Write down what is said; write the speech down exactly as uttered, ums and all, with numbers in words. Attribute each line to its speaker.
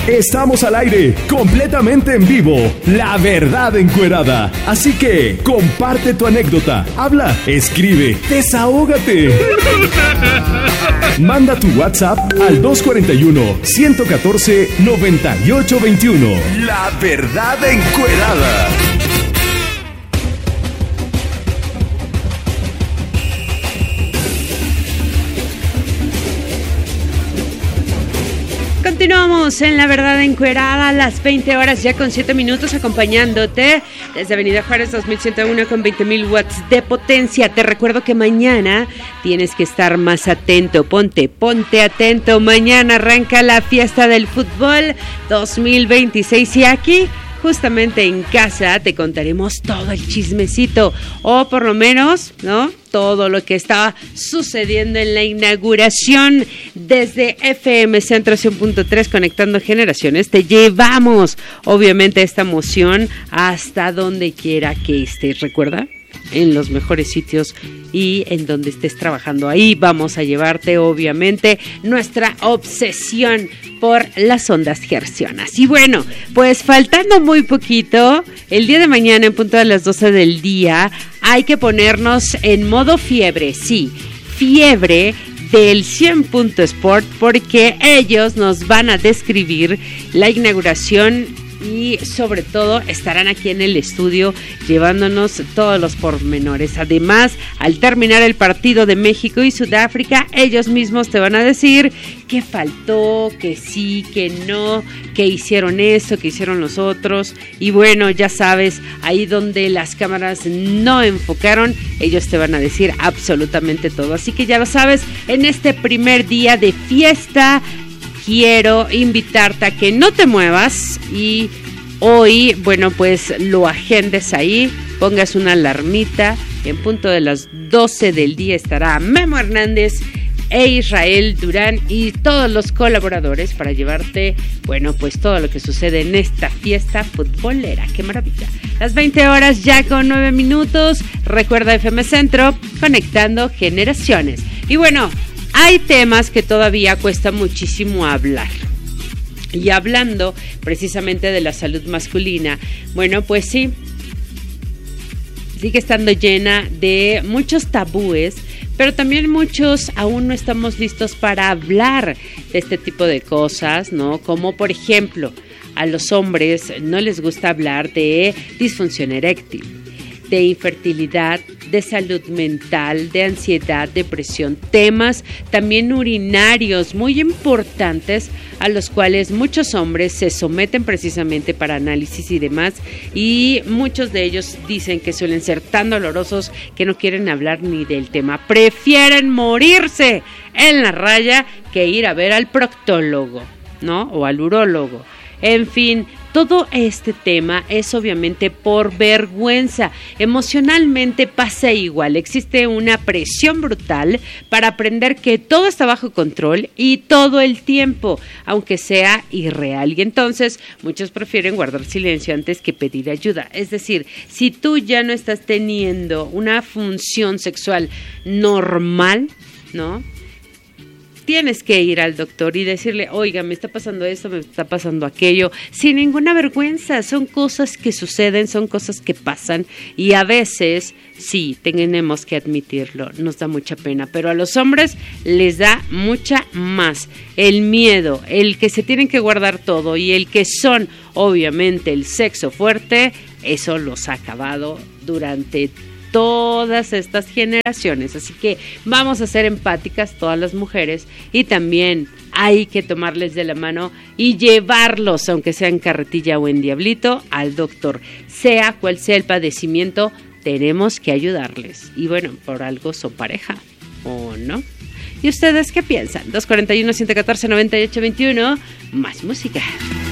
Speaker 1: Estamos al aire, completamente en vivo. La verdad encuerada. Así que comparte tu anécdota, habla, escribe, desahógate. Manda tu WhatsApp al dos cuatro uno, uno uno cuatro, nueve ocho dos uno. La verdad encuerada.
Speaker 2: Continuamos en La Verdad Encuerada a las veinte horas ya con siete minutos, acompañándote desde Avenida Juárez dos mil ciento uno con veinte mil watts de potencia. Te recuerdo que mañana tienes que estar más atento, ponte, ponte atento. Mañana arranca la fiesta del fútbol dos mil veintiséis y aquí, justamente en casa, te contaremos todo el chismecito, o por lo menos, ¿no?, todo lo que está sucediendo en la inauguración. Desde F M Centro cien punto tres, conectando generaciones, te llevamos, obviamente, esta emoción hasta donde quiera que estés. Recuerda, en los mejores sitios y en donde estés trabajando, ahí vamos a llevarte, obviamente, nuestra obsesión por las ondas hercianas. Y bueno, pues faltando muy poquito, el día de mañana en punto de las doce del día, hay que ponernos en modo fiebre, sí, fiebre del cien punto sport, porque ellos nos van a describir la inauguración y sobre todo estarán aquí en el estudio llevándonos todos los pormenores. Además, al terminar el partido de México y Sudáfrica, ellos mismos te van a decir qué faltó, que sí, que no, que hicieron esto, que hicieron los otros. Y bueno, ya sabes, ahí donde las cámaras no enfocaron, ellos te van a decir absolutamente todo. Así que ya lo sabes, en este primer día de fiesta, quiero invitarte a que no te muevas y hoy, bueno, pues lo agendes ahí, pongas una alarmita. En punto de las doce del día estará Memo Hernández e Israel Durán y todos los colaboradores para llevarte, bueno, pues todo lo que sucede en esta fiesta futbolera. ¡Qué maravilla! Las veinte horas ya con nueve minutos. Recuerda F M Centro, conectando generaciones. Y bueno, hay temas que todavía cuesta muchísimo hablar. Y hablando precisamente de la salud masculina, bueno, pues sí, sigue estando llena de muchos tabúes, pero también muchos aún no estamos listos para hablar de este tipo de cosas, ¿no? Como por ejemplo, a los hombres no les gusta hablar de disfunción eréctil, de infertilidad, de salud mental, de ansiedad, depresión, temas también urinarios muy importantes a los cuales muchos hombres se someten precisamente para análisis y demás, y muchos de ellos dicen que suelen ser tan dolorosos que no quieren hablar ni del tema, prefieren morirse en la raya que ir a ver al proctólogo, ¿no? O al urólogo. En fin, todo este tema es obviamente por vergüenza. Emocionalmente pasa igual. Existe una presión brutal para aprender que todo está bajo control y todo el tiempo, aunque sea irreal. Y entonces muchos prefieren guardar silencio antes que pedir ayuda. Es decir, si tú ya no estás teniendo una función sexual normal, ¿no?, tienes que ir al doctor y decirle, oiga, me está pasando esto, me está pasando aquello, sin ninguna vergüenza. Son cosas que suceden, son cosas que pasan y a veces, sí, tenemos que admitirlo, nos da mucha pena, pero a los hombres les da mucha más. El miedo, el que se tienen que guardar todo y el que son, obviamente, el sexo fuerte, eso los ha acabado durante todas estas generaciones. Así que vamos a ser empáticas todas las mujeres y también hay que tomarles de la mano y llevarlos, aunque sea en carretilla o en diablito, al doctor. Sea cual sea el padecimiento, tenemos que ayudarles. Y bueno, por algo son pareja, ¿o no? ¿Y ustedes qué piensan? dos cuatro uno, uno uno cuatro, nueve ocho dos uno. Más música.